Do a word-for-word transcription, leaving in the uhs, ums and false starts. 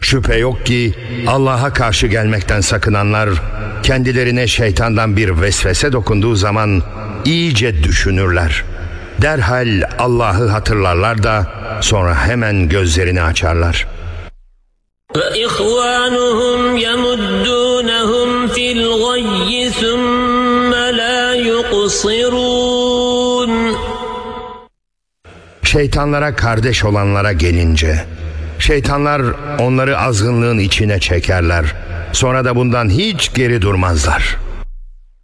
Şüphe yok ki Allah'a karşı gelmekten sakınanlar kendilerine şeytandan bir vesvese dokunduğu zaman iyice düşünürler. Derhal Allah'ı hatırlarlar da sonra hemen gözlerini açarlar. وَإِخْوَانُهُمْ يَمُدُّونَهُمْ فِي الْغَيِّ ثُمَّ لَا يُقْصِرُونَ Şeytanlara kardeş olanlara gelince, şeytanlar onları azgınlığın içine çekerler. Sonra da bundan hiç geri durmazlar.